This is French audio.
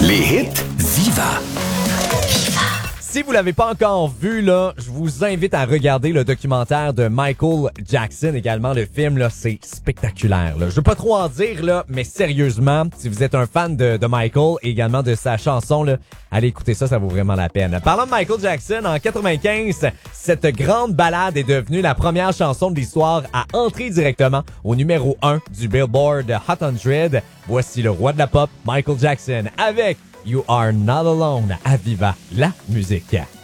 Les hits Viva. Si vous l'avez pas encore vu, là, je vous invite à regarder le documentaire de Michael Jackson, également le film, là, c'est spectaculaire. Là. Je veux pas trop en dire, là, mais sérieusement, si vous êtes un fan de Michael et également de sa chanson, là, allez écouter ça, ça vaut vraiment la peine. Parlant de Michael Jackson, en 95, cette grande ballade est devenue la première chanson de l'histoire à entrer directement au numéro 1 du Billboard Hot 100. Voici le roi de la pop, Michael Jackson, avec You Are Not Alone à Viva, la musique.